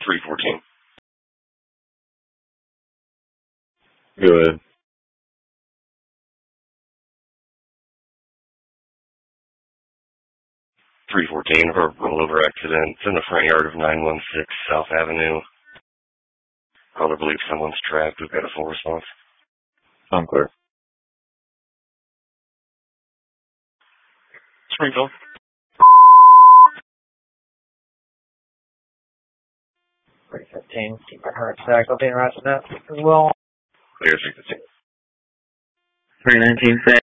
314. Go ahead. 314 for a rollover accident. It's in the front yard of 916 South Avenue. Caller believes someone's trapped. We've got a full response. I'm clear. Springfield. 315. Keep my heart stacked. I'll be in right to that as well. Clear 315. 319.